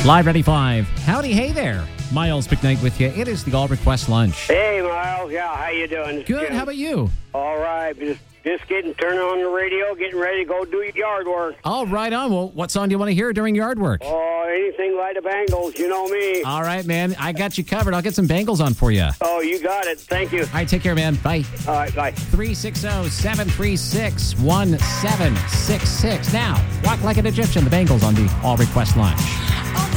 Live Ready 5. Howdy, hey there. Miles McKnight with you. It is the All Request Lunch. Hey, Miles. Yeah, how you doing? Good. How about you? All right. Just turning on the radio, getting ready to go do yard work. All right on. Well, what song do you want to hear during yard work? Oh, anything like the Bangles. You know me. All right, man. I got you covered. I'll get some Bangles on for you. Oh, you got it. Thank you. All right, take care, man. Bye. All right, bye. 360-736-1766. Now, walk like an Egyptian. The Bangles on the All Request Lunch.